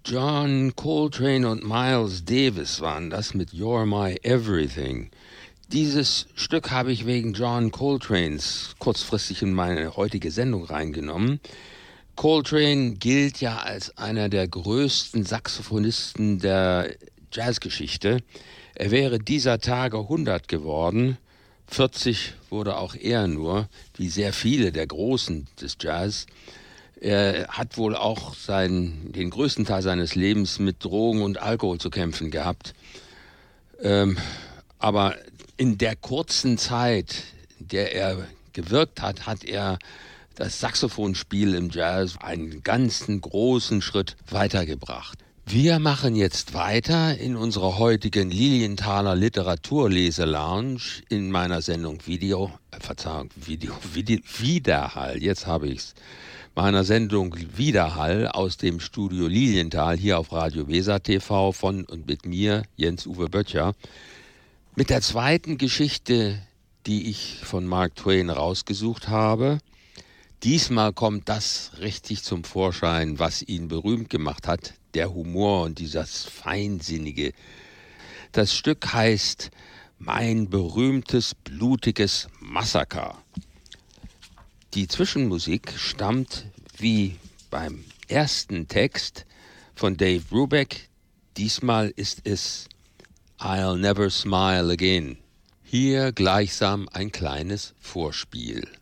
John Coltrane und Miles Davis waren das mit You're My Everything. Dieses Stück habe ich wegen John Coltranes kurzfristig in meine heutige Sendung reingenommen. Coltrane gilt ja als einer der größten Saxophonisten der Jazzgeschichte. Er wäre dieser Tage 100 geworden. 40 wurde auch er nur, wie sehr viele der Großen des Jazz. Er hat wohl auch den größten Teil seines Lebens mit Drogen und Alkohol zu kämpfen gehabt. Aber in der kurzen Zeit, in der er gewirkt hat, hat er das Saxophonspiel im Jazz einen ganzen großen Schritt weitergebracht. Wir machen jetzt weiter in unserer heutigen Lilienthaler Literaturlese-Lounge in meiner Sendung Widerhall, jetzt habe ich's. Meiner Sendung Widerhall aus dem Studio Lilienthal hier auf Radio Weser TV von und mit mir, Jens-Uwe Böttcher, mit der zweiten Geschichte, die ich von Mark Twain rausgesucht habe. Diesmal kommt das richtig zum Vorschein, was ihn berühmt gemacht hat, der Humor und dieses Feinsinnige. Das Stück heißt Mein berühmtes, blutiges Massaker. Die Zwischenmusik stammt, wie beim ersten Text, von Dave Brubeck. Diesmal ist es I'll Never Smile Again. Hier gleichsam ein kleines Vorspiel.